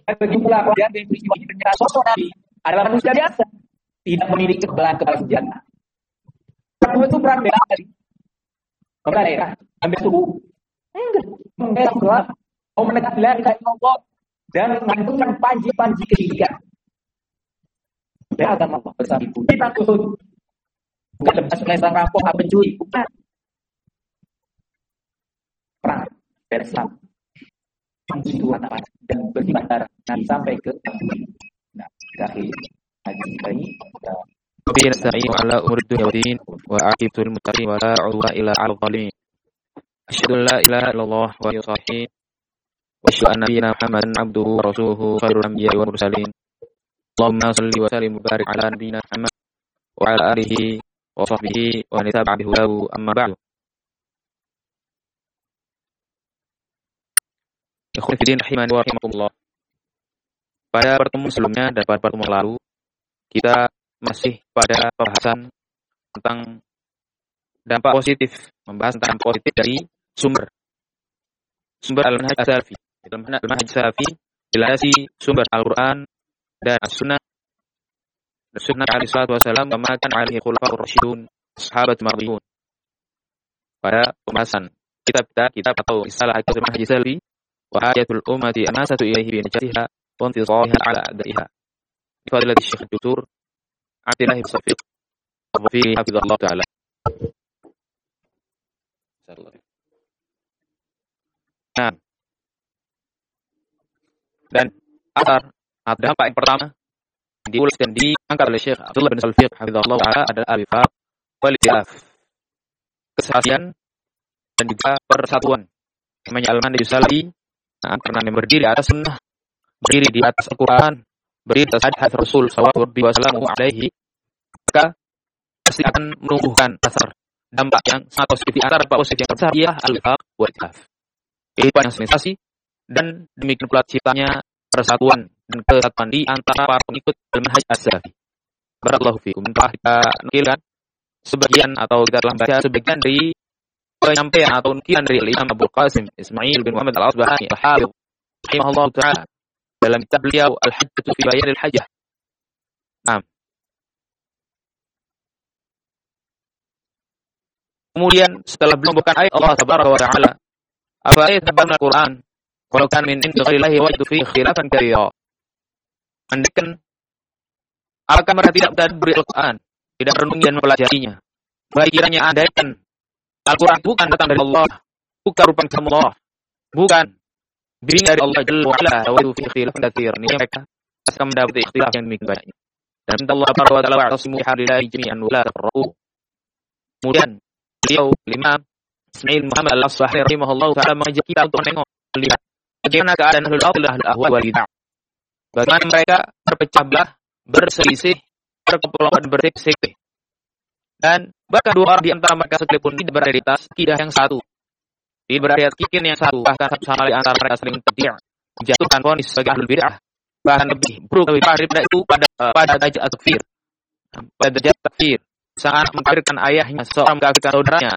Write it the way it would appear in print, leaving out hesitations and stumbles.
Begitu pula kemudian peristiwa ini ternyata sosok Nabi adalah manusia biasa, tidak memiliki kebalan senjata. Kamu itu perang bela kali. Kepala daerah, ambil suku. Enggak, mau mendekat la ilaha illallah dan mengantungkan panji-panji ketiga. Ya agama Allah bersama itu. Kita tuh bukan lepas oleh sang rampok atau pencuri, bukan. Perang dari Islam. Itu apa dan beribadah nanti sampai ke akhir haji ini. Wabihi nasta'in ala umuri dunya waddin wa aqibatul muttaqin wa la 'udwana illa 'alal zalimin. Asyhadu an la ilaha illallah wa yusalli wa asyhadu anna nabiyyana Muhammadan 'abduhu wa rasuluhu khairul anbiya'i wal mursalin. Allahumma shalli wa sallim wa barik ala nabiyyina Muhammad wa ala alihi wa sahbihi wa man tabi'a bihudahu amma ba'du. Ikhwan fillah rahimani wa rahimakumullah. Pada pertemuan sebelumnya dan pada pertemuan lalu kita masih pada pembahasan tentang dampak positif, membahas tentang positif dari sumber al-manhaj as-salafi. Al-manhaj as-salafi dilasi sumber Al-Qur'an dan As-Sunnah. Sunnah alaihi salatu wasallam kama kan alaihi khulafaur rasyidun sahabat mardiyun. Pada pembahasan kitab atau istilah al-manhaj as-salafi wa ayatul ummati anasatu ilaihi bi najatiha wa intisariha ala adaiha. Fadilatul Syekh Dr. Abdullah bin Safiq Al-Rafi'i hafizahullah ta'ala. Nah, dan asar atau dampak yang pertama diulas dan diangkat oleh Syekh Abdullah bin Safiq hafizahullah ta'ala adalah al-wifaq wal ikhtilaf, kesehatan dan juga persatuan. Namanya al-manhaj as-salafi karena berdiri atas sunnah, berdiri di atas Al-Quran, berdiri atas hadis Rasul sallallahu alaihi, maka pasti akan menumbuhkan asar dampak yang sangat positif. Asar dampak positif yang besar ialah al-wifaq wal ikhtilaf, kehidupan yang sensasi, dan demikian pula ciptanya persatuan dan kesatuan di antara para pengikut al-manhaj as-salafi. Barakallahu fiikum. Telah kita nukilkan sebagian atau kita telah baca sebagian dari penyampaian atau nukilan dari Imam Abu Qasim Ismail bin Muhammad Al-Asbahani Al-Hafidh rahimahullah ta'ala dalam kitab beliau Al-Hajjatu fi Bayan Al-Hajjah. Nah, kemudian setelah beliau membuka ayat Allah tabaraka wa ta'ala, apa ayat tentang Al-Quran, walau kan min indi ghairillahi wajadu fihi ikhtilafan katsira. Andaikan apakah mereka tidak beri Al-Quran, tidak merenungi dan mempelajarinya, baik kiranya andaikan Al-Quran bukan datang dari Allah, bukan rupan kamu Allah, bukan bimbingan dari Allah Jalla wa Ala, wajadu fihi ikhtilafan katsira. Ini mereka akan mendapat ikhtilaf yang demikian banyak. Dan minta Allah tabaraka wa ta'ala wa'tasimu bihablillahi jami'an wa la tafarraqu. Kemudian beliau Imam Ismail Muhammad Al-Asbahani rahimahullah ta'ala mengajak kita untuk menengok, melihat bagaimana keadaan ahlul batil dan ahlul ahwa wal bid'ah. Bagaimana mereka berpecah belah, berselisih, berkelompok dan bersekte. Dan bahkan dua orang di antara mereka sekalipun tidak berada di atas akidah yang satu, tidak berada di atas kikin yang satu, bahkan satu sama lain antara mereka saling terdiam, menjatuhkan vonis sebagai ahlul bid'ah, bahkan lebih buruk lebih parah daripada itu pada derajat takfir, pada derajat takfir. Sangat mengkafirkan ayahnya, seorang mengkafirkan saudaranya,